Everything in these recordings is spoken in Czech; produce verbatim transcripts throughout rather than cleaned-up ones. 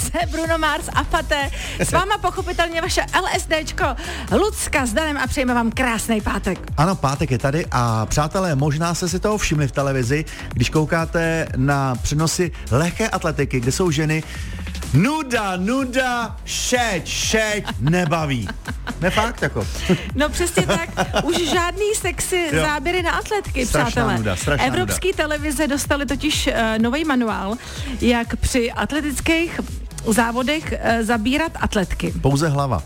zase Bruno Mars a Faté. S váma pochopitelně vaše LSDčko Lucka s Danem a přejeme vám krásný pátek. Ano, pátek je tady a přátelé, možná jste si toho všimli v televizi, když koukáte na přenosy lehké atletiky, kde jsou ženy. Nuda, nuda, šeť, šeť, nebaví. Ne fakt jako. No přesně tak, už žádný sexy Jo. záběry na atletky, Strašná přátelé. nuda, strašná Evropský nuda. televize dostali totiž uh, nový manuál, jak při atletických závodech uh, zabírat atletky. Pouze hlava.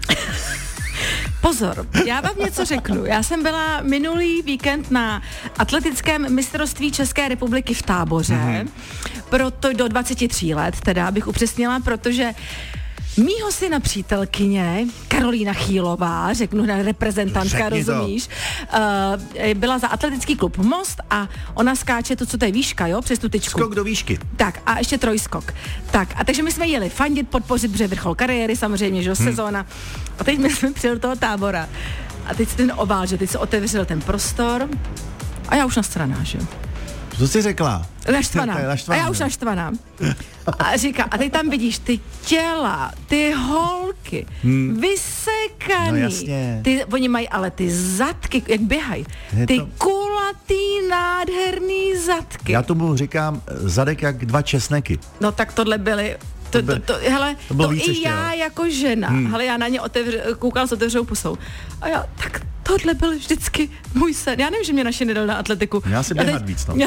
Pozor, já vám něco řeknu. Já jsem byla minulý víkend na atletickém mistrovství České republiky v Táboře, mm-hmm. proto do dvaceti tří let, teda bych upřesnila, protože mýho syna přítelkyně, Karolína Chýlová, řeknu na reprezentantka, Řekni to. rozumíš, uh, byla za atletický klub Most a ona skáče to, co to je výška, jo, přes tu tyčku. Skok do výšky. Tak a ještě trojskok. Tak a takže my jsme jeli fandit, podpořit, protože vrchol kariéry samozřejmě, že jo, hmm. sezóna. A teď my jsme přijeli do toho Tábora. A teď se ten obál, že teď se otevřel ten prostor a já už nastraná, že jo. Co jsi řekla? Naštvaná. To je naštvaná, A já už ne? naštvaná. A říká, a teď tam vidíš ty těla, ty holky, hmm. vysekaný. No jasně. Ty, oni mají ale ty zadky, jak běhají. Je Ty to- kulatý, nádherný zadky. Já tomu říkám zadek jak dva česneky. No tak tohle byly, to, To by- to, to, hele, to to, bylo to víc i ještě, já jo. jako žena, hmm. hele, já na ně otevř, koukala s otevřenou pusou. A já, tak tohle byl vždycky můj sen. Já nevím, že mě naši nedal na atletiku. Měla si A běhat teď- víc, no.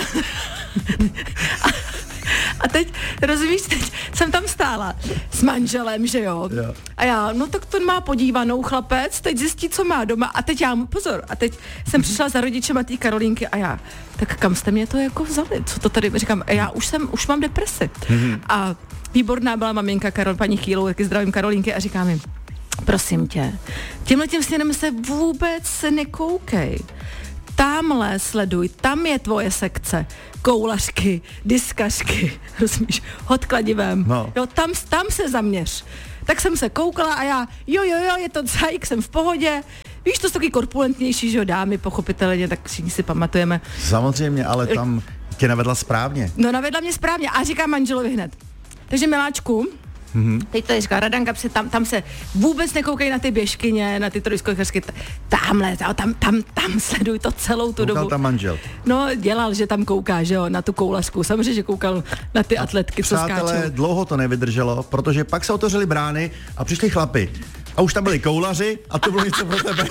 a, a teď, rozumíš, teď jsem tam stála s manželem, že jo? Jo. A já, no tak to má podívanou chlapec, teď zjistí, co má doma. A teď já mu, pozor, a teď jsem přišla za rodičema té Karolínky a já, tak kam jste mě to jako vzali? Co to tady, říkám, já už jsem, už mám depresi. Mhm. A výborná byla maminka Karol, paní Chýlou, taky zdravím Karolínky a říká mi, prosím tě, tímhletím směrem se vůbec nekoukej. Tamhle sleduj, tam je tvoje sekce. Koulařky, diskařky, rozumíš, hod kladivem. No. Jo, tam, tam se zaměř. Tak jsem se koukala a já, jo, jo, jo, je to cajk, jsem v pohodě. Víš, to jsou taky korpulentnější, že jo, dámy, pochopitelně, tak všichni si pamatujeme. Samozřejmě, ale tam tě navedla správně. No, navedla mě správně a říká manželovi hned. Takže miláčku, mm-hmm. teď to je říká Radanka, protože tam, tam se vůbec nekoukej na ty běžkyně, na ty trojskokařky, t- tamhle, tam, tam, tam sleduj to celou tu Koukal dobu. tam manžel. No, dělal, že tam kouká, že jo, na tu koulařku. Samozřejmě, že koukal na ty atletky, co Přátelé, skáčou. dlouho to nevydrželo, protože pak se otevřely brány a přišli chlapi. A už tam byli koulaři a to bylo něco pro tebe.